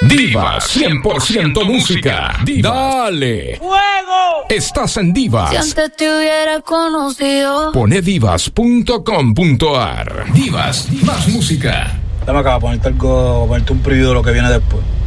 Diva 100% música. Dale. ¡Fuego! Estás en Divas. Si antes te hubiera conocido. Pone divas.com.ar. Divas, más música. Dame acá, ponerte un preview de lo que viene después.